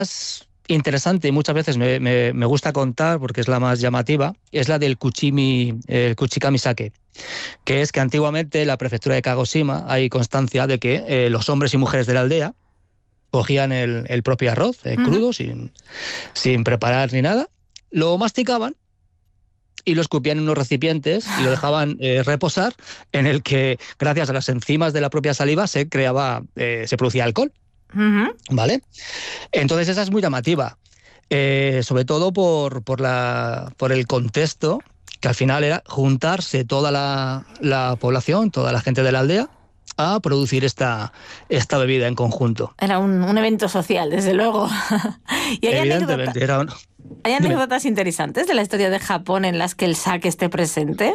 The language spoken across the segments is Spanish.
interesante y muchas veces me gusta contar porque es la más llamativa, es la del Kuchikami Sake, que es que antiguamente en la prefectura de Kagoshima hay constancia de que los hombres y mujeres de la aldea cogían el propio arroz crudo, sin preparar ni nada, lo masticaban y lo escupían en unos recipientes y lo dejaban reposar, en el que, gracias a las enzimas de la propia saliva, se producía alcohol. ¿Vale? Entonces esa es muy llamativa, sobre todo por el contexto, que al final era juntarse toda la población, toda la gente de la aldea, a producir esta bebida en conjunto. Era un evento social, desde luego. ¿Y evidentemente hay anécdotas interesantes de la historia de Japón en las que el sake esté presente?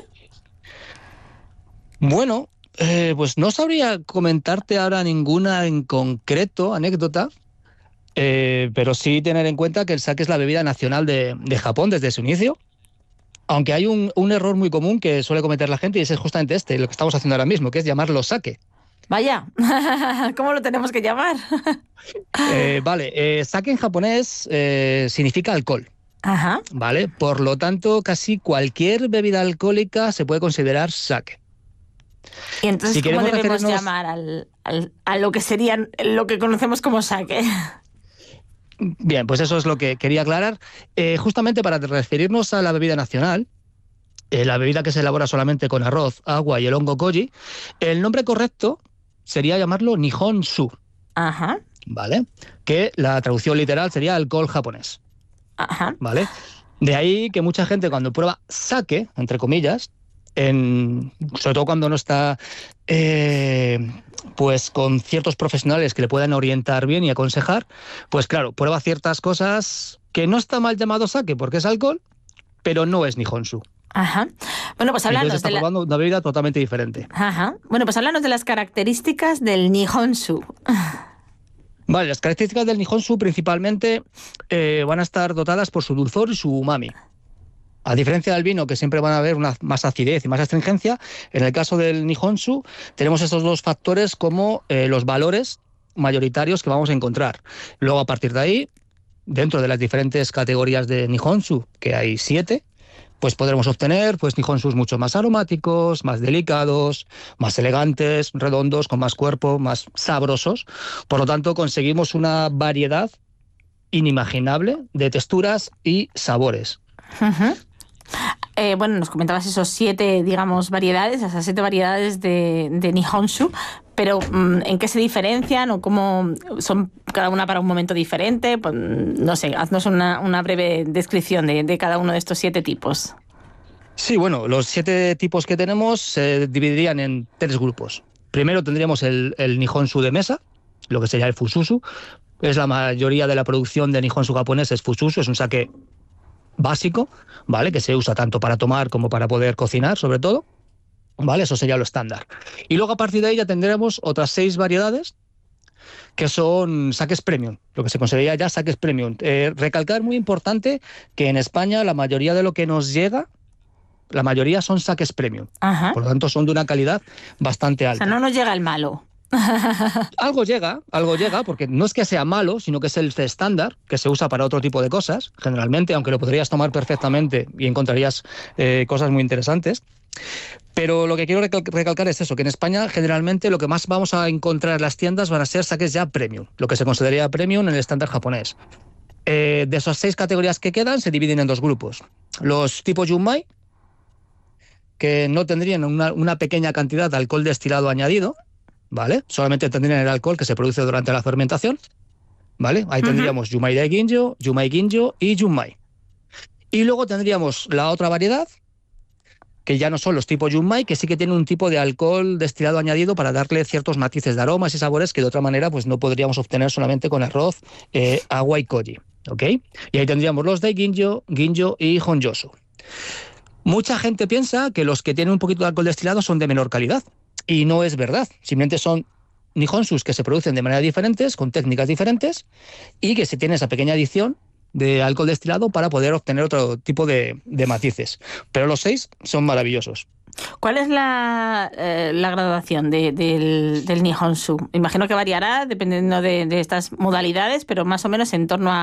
Bueno, pues no sabría comentarte ahora ninguna en concreto, anécdota, pero sí tener en cuenta que el sake es la bebida nacional de Japón desde su inicio, aunque hay un error muy común que suele cometer la gente, y ese es justamente lo que estamos haciendo ahora mismo, que es llamarlo sake. Vaya, ¿cómo lo tenemos que llamar? Sake en japonés significa alcohol. Ajá. ¿Vale? Por lo tanto, casi cualquier bebida alcohólica se puede considerar sake. Y entonces, ¿cómo debemos llamar a lo que serían, lo que conocemos como sake? Bien, pues eso es lo que quería aclarar. Justamente para referirnos a la bebida nacional, la bebida que se elabora solamente con arroz, agua y el hongo koji, el nombre correcto sería llamarlo Nihonshu. Ajá. ¿Vale? Que la traducción literal sería alcohol japonés. Ajá. ¿Vale? De ahí que mucha gente cuando prueba sake, entre comillas, sobre todo cuando no está pues con ciertos profesionales que le puedan orientar bien y aconsejar, pues claro, prueba ciertas cosas que no está mal llamado sake porque es alcohol, pero no es Nihonshu. Ajá. Bueno, pues háblanos de probando una bebida totalmente diferente. Ajá. Bueno, pues háblanos de las características del Nihonshu. Vale, las características del Nihonshu principalmente van a estar dotadas por su dulzor y su umami. A diferencia del vino, que siempre van a haber más acidez y más astringencia, en el caso del Nihonshu tenemos estos dos factores como los valores mayoritarios que vamos a encontrar. Luego, a partir de ahí, dentro de las diferentes categorías de Nihonshu, que hay 7, pues podremos obtener Nihonshus mucho más aromáticos, más delicados, más elegantes, redondos, con más cuerpo, más sabrosos. Por lo tanto, conseguimos una variedad inimaginable de texturas y sabores. Uh-huh. Bueno, nos comentabas esos 7, digamos, variedades, esas 7 variedades de Nihonshu, pero ¿en qué se diferencian o cómo son cada una para un momento diferente? Pues, no sé, haznos una breve descripción de cada uno de estos 7 tipos. Sí, bueno, los 7 tipos que tenemos se dividirían en 3 grupos. Primero tendríamos el Nihonshu de mesa, lo que sería el Fususu. Es la mayoría de la producción de Nihonshu japonés es Fususu, es un sake básico, ¿vale? Que se usa tanto para tomar como para poder cocinar, sobre todo, ¿vale? Eso sería lo estándar. Y luego a partir de ahí ya tendremos otras 6 variedades que son sakes premium, lo que se consideraría ya sakes premium. Recalcar, muy importante, que en España la mayoría de lo que nos llega, la mayoría son sakes premium. Ajá. Por lo tanto son de una calidad bastante alta. O sea, no nos llega el malo. Algo llega, porque no es que sea malo, sino que es el estándar que se usa para otro tipo de cosas, generalmente, aunque lo podrías tomar perfectamente y encontrarías cosas muy interesantes. Pero lo que quiero recalcar es eso, que en España generalmente lo que más vamos a encontrar en las tiendas van a ser sakes ya premium, lo que se consideraría premium en el estándar japonés. De esas 6 categorías que quedan se dividen en 2 grupos. Los tipos Junmai, que no tendrían una pequeña cantidad de alcohol destilado añadido, ¿vale? Solamente tendrían el alcohol que se produce durante la fermentación, ¿vale? Ahí tendríamos Junmai Daiginjo, Junmai Ginjo y Junmai. Y luego tendríamos la otra variedad, que ya no son los tipos Junmai, que sí que tienen un tipo de alcohol destilado añadido para darle ciertos matices de aromas y sabores que de otra manera pues no podríamos obtener solamente con arroz, agua y koji, ¿ok? Y ahí tendríamos los Daiginjo, Ginjo y Honjosu. Mucha gente piensa que los que tienen un poquito de alcohol destilado son de menor calidad. Y no es verdad, simplemente son Nihonshus que se producen de manera diferentes, con técnicas diferentes, y que se tiene esa pequeña adición de alcohol destilado para poder obtener otro tipo de matices. Pero los 6 son maravillosos. ¿Cuál es la graduación del Nihonshu? Imagino que variará dependiendo de estas modalidades, pero más o menos en torno a